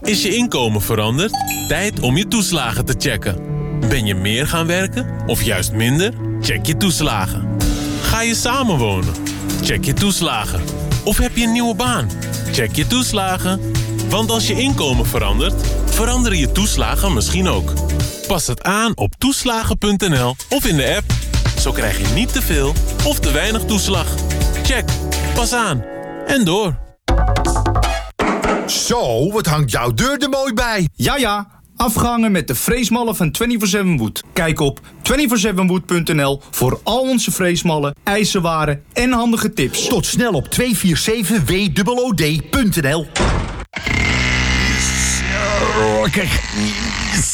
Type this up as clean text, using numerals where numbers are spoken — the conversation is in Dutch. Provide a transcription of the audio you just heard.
Is je inkomen veranderd? Tijd om je toeslagen te checken. Ben je meer gaan werken of juist minder? Check je toeslagen. Ga je samenwonen? Check je toeslagen. Of heb je een nieuwe baan? Check je toeslagen. Want als je inkomen verandert, veranderen je toeslagen misschien ook. Pas het aan op toeslagen.nl of in de app. Zo krijg je niet te veel of te weinig toeslag. Check. Pas aan. En door. Zo, wat hangt jouw deur er mooi bij. Ja, afgehangen met de freesmallen van 24/7 Wood. Kijk op 247wood.nl voor al onze freesmallen, ijzerwaren en handige tips. Tot snel op 247wood.nl. Kijk,